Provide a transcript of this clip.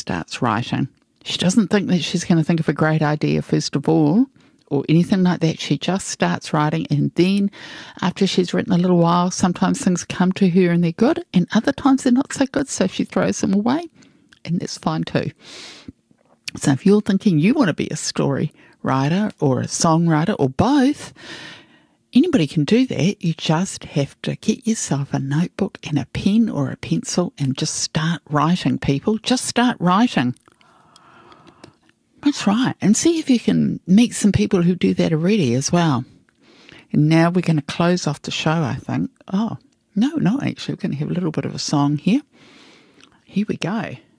starts writing. She doesn't think that she's going to think of a great idea first of all, or anything like that. She just starts writing, and then after she's written a little while, sometimes things come to her and they're good, and other times they're not so good, so she throws them away, and that's fine too. So if you're thinking you want to be a story writer or a songwriter or both, anybody can do that. You just have to get yourself a notebook and a pen or a pencil and just start writing, people. Just start writing. That's right. And see if you can meet some people who do that already as well. And now we're going to close off the show, I think. Oh, no, not actually. We're going to have a little bit of a song here. Here we go.